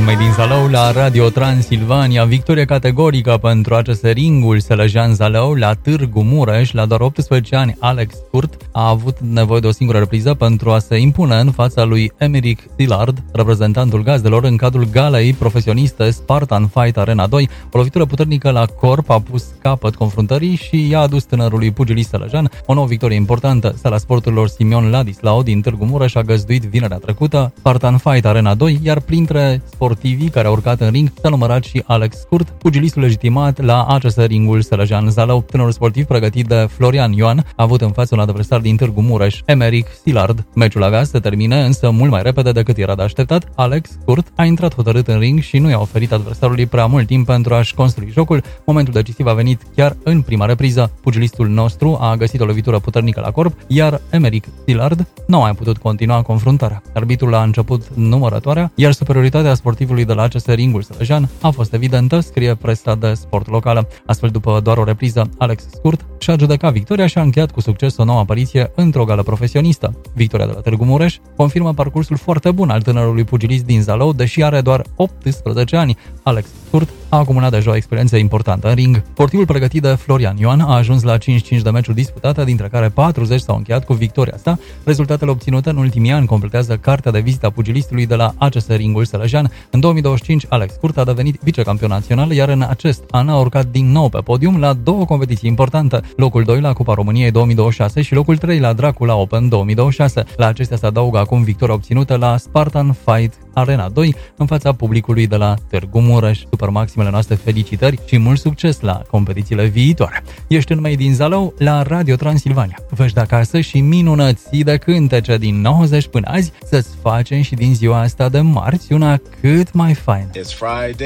Mai din Zalău la Radio Transilvania, victorie categorică pentru ACS Ringul Sălăjean Zalău la Târgu Mureș. La doar 18 ani, Alex Kurt a avut nevoie de o singură repriză pentru a se impune în fața lui Emeric Szilard, reprezentantul gazdelor, în cadrul galei profesioniste Spartan Fight Arena 2. O lovitură puternică la corp a pus capăt confruntării și i-a adus tânărului pugilist sălăjean o nouă victorie importantă. Sala sporturilor Simion Ladislau din Târgu Mureș a găzduit vinerea trecută Spartan Fight Arena 2, iar printre sportivii care au urcat în ring s-a numărat și Alex Kurt, pugilistul legitimat la ACS Ringul Sălăjean Zalău. Tânărul sportiv pregătit de Florian Ioan a avut în față un adversar din Târgu Mureș, Emeric Szilard. Meciul avea să termine însă mult mai repede decât era de așteptat. Alex Kurt a intrat hotărât în ring și nu i-a oferit adversarului prea mult timp pentru a-și construi jocul. Momentul decisiv a venit chiar în prima repriză. Pugilistul nostru a găsit o lovitură puternică la corp, iar Emeric Szilard nu a mai putut continua confruntarea. Arbitrul a început numărătoarea, iar superioritatea sportivului de la ACS Ringul Sălăjean a fost evidentă, scrie presa de sport locală. Astfel, după doar o repriză, Alex Kurt și-a judecat victoria și a încheiat cu succes o nouă apariție într-o gală profesionistă. Victoria de la Târgu Mureș confirmă parcursul foarte bun al tânărului pugilist din Zalău, deși are doar 18 ani. Alex Kurt a acumulat deja o experiență importantă în ring. Sportivul pregătit de Florian Ioan a ajuns la 55 de meciuri disputate, dintre care 40 s-au încheiat cu victoria sa. Rezultatele obținute în ultimii ani completează cartea de vizită a pugilistului de la ACS Ringul Sălăjean. În 2025, Alex Kurt a devenit vicecampion național, iar în acest an a urcat din nou pe podium la două competiții importante, locul 2 la Cupa României 2026 și locul 3 la Dracula Open 2026. La acestea se adaugă acum victoria obținută la Spartan Fight Arena 2 în fața publicului de la Târgu Mureș. Super maximele noastre felicitări și mult succes la competițiile viitoare. Ești în Made in Zalău la Radio Transilvania. Vești de acasă și minunății de cântece din 90 până azi, să-ți facem și din ziua asta de marți una cât mai faină.